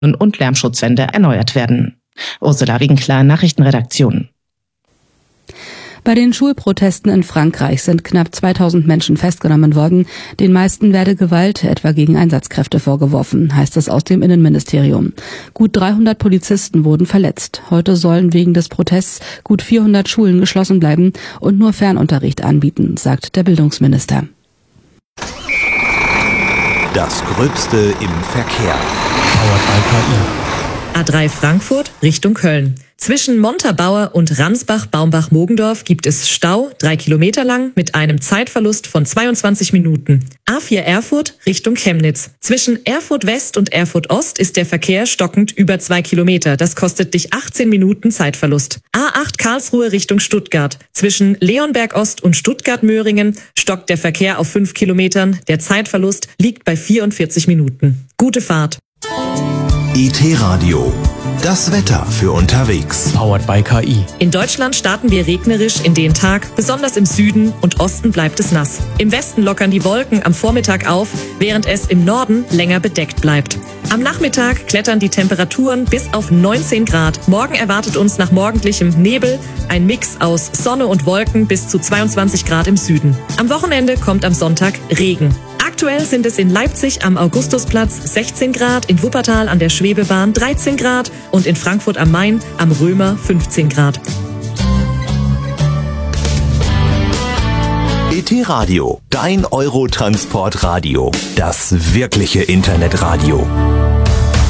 und Lärmschutzwände erneuert werden. Ursula Riegenklar, Nachrichtenredaktion. Bei den Schulprotesten in Frankreich sind knapp 2000 Menschen festgenommen worden. Den meisten werde Gewalt, etwa gegen Einsatzkräfte, vorgeworfen, heißt es aus dem Innenministerium. Gut 300 Polizisten wurden verletzt. Heute sollen wegen des Protests gut 400 Schulen geschlossen bleiben und nur Fernunterricht anbieten, sagt der Bildungsminister. Das Gröbste im Verkehr. Powered by KI. A3 Frankfurt Richtung Köln. Zwischen Montabaur und Ransbach-Baumbach-Mogendorf gibt es Stau, 3 Kilometer lang, mit einem Zeitverlust von 22 Minuten. A4 Erfurt Richtung Chemnitz. Zwischen Erfurt West und Erfurt Ost ist der Verkehr stockend über 2 Kilometer. Das kostet dich 18 Minuten Zeitverlust. A8 Karlsruhe Richtung Stuttgart. Zwischen Leonberg Ost und Stuttgart-Möhringen stockt der Verkehr auf 5 Kilometern. Der Zeitverlust liegt bei 44 Minuten. Gute Fahrt. IT-Radio. Das Wetter für unterwegs. Powered by KI. In Deutschland starten wir regnerisch in den Tag, besonders im Süden und Osten bleibt es nass. Im Westen lockern die Wolken am Vormittag auf, während es im Norden länger bedeckt bleibt. Am Nachmittag klettern die Temperaturen bis auf 19 Grad. Morgen erwartet uns nach morgendlichem Nebel ein Mix aus Sonne und Wolken bis zu 22 Grad im Süden. Am Wochenende kommt am Sonntag Regen. Aktuell sind es in Leipzig am Augustusplatz 16 Grad, in Wuppertal an der Schwebebahn 13 Grad und in Frankfurt am Main am Römer 15 Grad. IT-Radio, dein Eurotransportradio. Das wirkliche Internetradio.